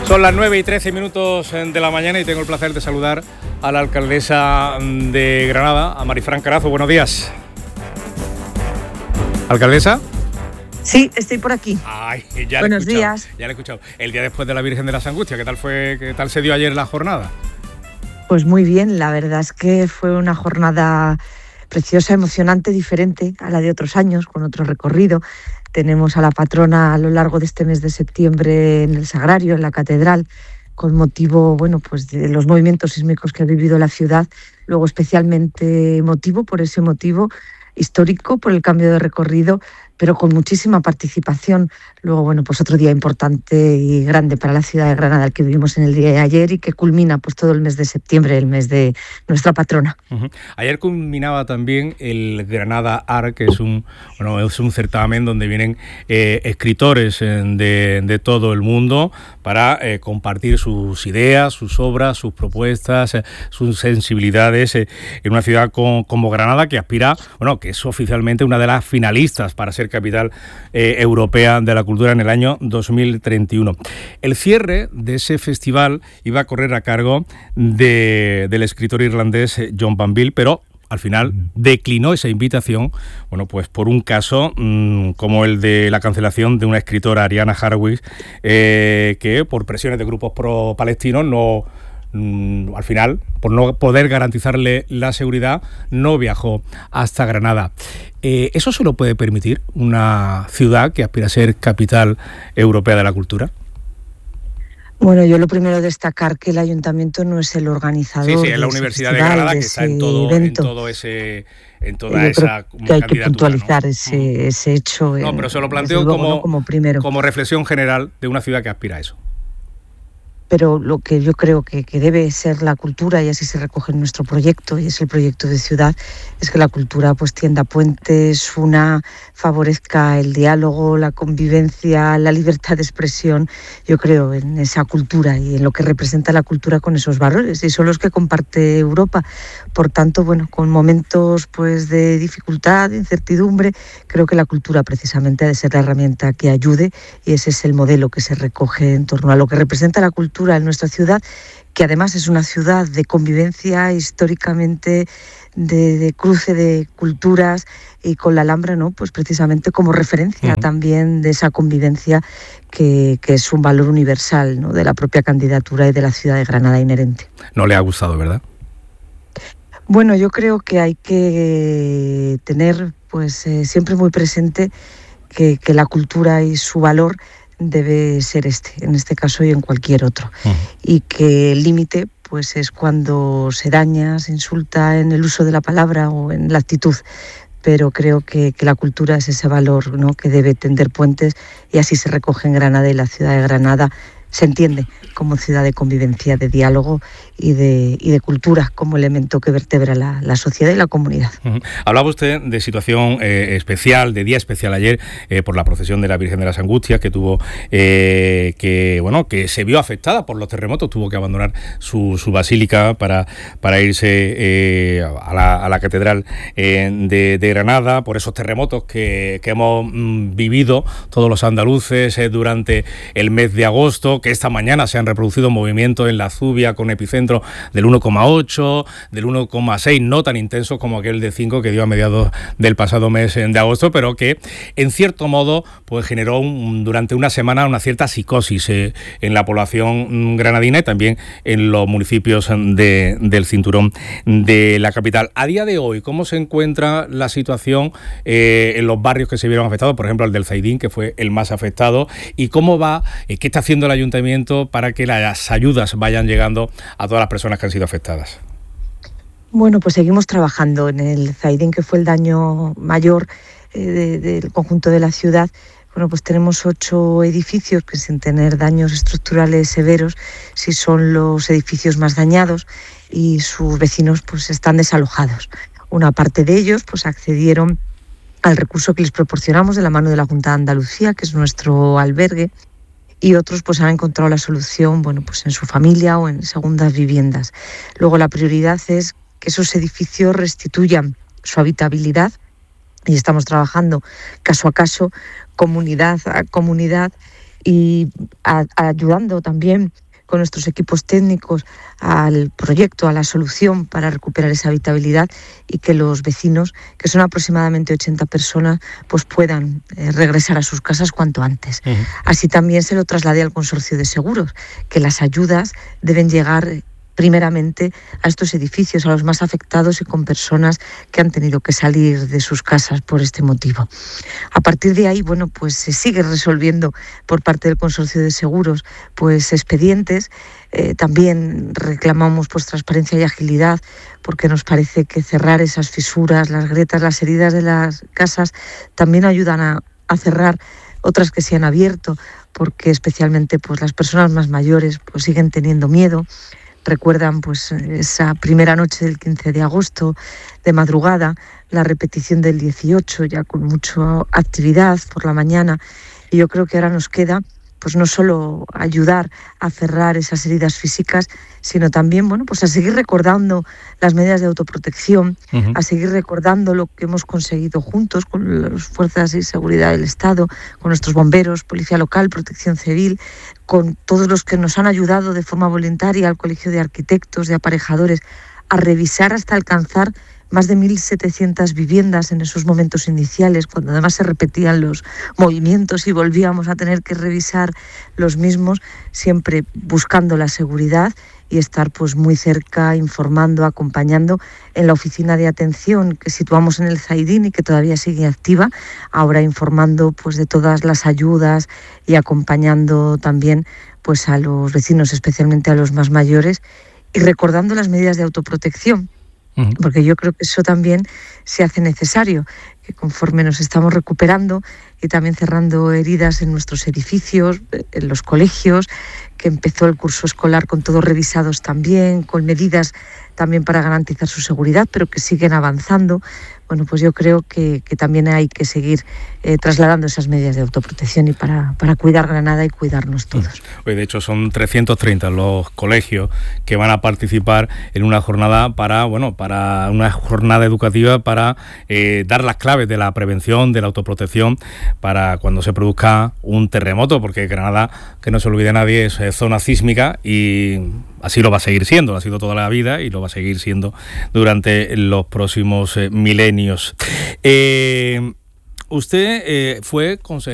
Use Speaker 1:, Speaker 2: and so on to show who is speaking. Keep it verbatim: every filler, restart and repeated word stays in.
Speaker 1: Son las nueve y trece minutos de la mañana y tengo el placer de saludar a la alcaldesa de Granada, a Marifran Carazo. Buenos días. ¿Alcaldesa?
Speaker 2: Sí, estoy por aquí.
Speaker 1: Ay, ya
Speaker 2: Buenos
Speaker 1: le he escuchado,
Speaker 2: días.
Speaker 1: Ya le he escuchado. El día después de la Virgen de las Angustias, ¿qué tal fue? ¿Qué tal se dio ayer la jornada?
Speaker 2: Pues muy bien, la verdad es que fue una jornada preciosa, emocionante, diferente a la de otros años, con otro recorrido. Tenemos a la patrona a lo largo de este mes de septiembre en el Sagrario, en la Catedral, con motivo, bueno, pues de los movimientos sísmicos que ha vivido la ciudad. Luego especialmente emotivo, por ese motivo histórico, por el cambio de recorrido, pero con muchísima participación. Luego, bueno, pues otro día importante y grande para la ciudad de Granada, el que vivimos en el día de ayer y que culmina pues todo el mes de septiembre, el mes de nuestra patrona.
Speaker 1: Uh-huh. Ayer culminaba también el Granada Art, que es un, bueno, es un certamen donde vienen eh, escritores de, de todo el mundo para eh, compartir sus ideas, sus obras, sus propuestas, eh, sus sensibilidades eh, en una ciudad con, como Granada, que aspira, bueno, que es oficialmente una de las finalistas para ser capital eh, europea de la cultura en el año dos mil treinta y uno. El cierre de ese festival iba a correr a cargo de, del escritor irlandés John Banville, pero al final declinó esa invitación, bueno, pues por un caso mmm, como el de la cancelación de una escritora, Ariana Harwich, eh, que por presiones de grupos pro-palestinos no... al final, por no poder garantizarle la seguridad, no viajó hasta Granada. Eh, ¿Eso se lo puede permitir una ciudad que aspira a ser capital europea de la cultura?
Speaker 2: Bueno, yo lo primero destacar que el ayuntamiento no es el organizador.
Speaker 1: Sí, sí, es la Universidad de Granada que está en todo, en todo ese, en toda
Speaker 2: yo
Speaker 1: esa
Speaker 2: creo que hay que puntualizar,
Speaker 1: ¿no?
Speaker 2: ese, ese hecho.
Speaker 1: No, pero se lo planteo
Speaker 2: luego,
Speaker 1: como,
Speaker 2: ¿no? como primero.
Speaker 1: como reflexión general de una ciudad que aspira a eso.
Speaker 2: Pero lo que yo creo que, que debe ser la cultura, y así se recoge en nuestro proyecto, y es el proyecto de ciudad, es que la cultura pues tienda puentes, una, favorezca el diálogo, la convivencia, la libertad de expresión. Yo creo en esa cultura y en lo que representa la cultura con esos valores, y son los que comparte Europa. Por tanto, bueno, con momentos pues de dificultad, de incertidumbre, creo que la cultura precisamente ha de ser la herramienta que ayude, y ese es el modelo que se recoge en torno a lo que representa la cultura en nuestra ciudad, que además es una ciudad de convivencia históricamente, de, de cruce de culturas, y con la Alhambra, ¿no? Pues precisamente como referencia uh-huh. también de esa convivencia que, que es un valor universal, ¿no? De la propia candidatura y de la ciudad de Granada inherente.
Speaker 1: No le ha gustado, ¿verdad?
Speaker 2: Bueno, yo creo que hay que tener pues eh, siempre muy presente que, que la cultura y su valor debe ser este, en este caso y en cualquier otro. Uh-huh. Y que el límite pues es cuando se daña, se insulta en el uso de la palabra o en la actitud. Pero creo que, que la cultura es ese valor, ¿no? Que debe tender puentes, y así se recoge en Granada, y la ciudad de Granada se entiende como ciudad de convivencia, de diálogo y de, y de cultura como elemento que vertebra la, la sociedad y la comunidad.
Speaker 1: Uh-huh. Hablaba usted de situación eh, especial, de día especial ayer, eh, por la procesión de la Virgen de las Angustias, que tuvo eh, que bueno que se vio afectada por los terremotos, tuvo que abandonar su, su basílica para, para irse eh, a, la, a la catedral eh, de, de Granada, por esos terremotos que, que hemos mm, vivido todos los andaluces eh, durante el mes de agosto, que esta mañana se han reproducido movimientos en la Zubia con epicentro del uno coma ocho, del uno coma seis, no tan intensos como aquel de cinco que dio a mediados del pasado mes de agosto, pero que en cierto modo pues generó un, durante una semana una cierta psicosis eh, en la población granadina y también en los municipios de, del cinturón de la capital. A día de hoy, ¿cómo se encuentra la situación eh, en los barrios que se vieron afectados? Por ejemplo, el del Zaidín, que fue el más afectado, y cómo va, eh, qué está haciendo el ayuntamiento para que las ayudas vayan llegando a todas las personas que han sido afectadas.
Speaker 2: Bueno, pues seguimos trabajando en el Zaidín, que fue el daño mayor eh, de, del conjunto de la ciudad. Bueno, pues tenemos ocho edificios que, sin tener daños estructurales severos, sí son los edificios más dañados, y sus vecinos pues están desalojados. Una parte de ellos pues accedieron al recurso que les proporcionamos de la mano de la Junta de Andalucía, que es nuestro albergue, y otros pues han encontrado la solución, bueno, pues en su familia o en segundas viviendas. Luego la prioridad es que esos edificios restituyan su habitabilidad, y estamos trabajando caso a caso, comunidad a comunidad, y a, a ayudando también con nuestros equipos técnicos al proyecto, a la solución para recuperar esa habitabilidad y que los vecinos, que son aproximadamente ochenta personas, pues puedan eh, regresar a sus casas cuanto antes. Uh-huh. Así también se lo trasladé al Consorcio de Seguros, que las ayudas deben llegar primeramente a estos edificios, a los más afectados y con personas que han tenido que salir de sus casas por este motivo. A partir de ahí, bueno, pues se sigue resolviendo por parte del Consorcio de Seguros pues expedientes. Eh, también reclamamos pues transparencia y agilidad, porque nos parece que cerrar esas fisuras, las grietas, las heridas de las casas también ayudan a, a cerrar otras que se han abierto, porque especialmente pues las personas más mayores pues siguen teniendo miedo. Recuerdan pues esa primera noche del quince de agosto, de madrugada, la repetición del dieciocho, ya con mucha actividad por la mañana. Y yo creo que ahora nos queda pues no solo ayudar a cerrar esas heridas físicas, sino también, bueno, pues a seguir recordando las medidas de autoprotección, uh-huh. a seguir recordando lo que hemos conseguido juntos con las fuerzas de seguridad del Estado, con nuestros bomberos, policía local, protección civil, con todos los que nos han ayudado de forma voluntaria, al Colegio de Arquitectos, de Aparejadores, a revisar hasta alcanzar más de mil setecientas viviendas en esos momentos iniciales, cuando además se repetían los movimientos y volvíamos a tener que revisar los mismos, siempre buscando la seguridad y estar pues muy cerca, informando, acompañando en la oficina de atención que situamos en el Zaidín y que todavía sigue activa, ahora informando pues de todas las ayudas y acompañando también pues a los vecinos, especialmente a los más mayores, y recordando las medidas de autoprotección. Porque yo creo que eso también se hace necesario, que conforme nos estamos recuperando y también cerrando heridas en nuestros edificios, en los colegios, que empezó el curso escolar con todos revisados también, con medidas también para garantizar su seguridad, pero que siguen avanzando. Bueno, pues yo creo que, que también hay que seguir eh, trasladando esas medidas de autoprotección y para, para cuidar Granada y cuidarnos todos.
Speaker 1: Hoy, de hecho, son trescientos treinta los colegios que van a participar en una jornada para, bueno, para una jornada educativa para eh, dar las claves de la prevención, de la autoprotección para cuando se produzca un terremoto, porque Granada, que no se olvide nadie, es eh, zona sísmica y así lo va a seguir siendo, lo ha sido toda la vida y lo va a seguir siendo durante los próximos eh, milenios. Eh, usted eh, fue consejero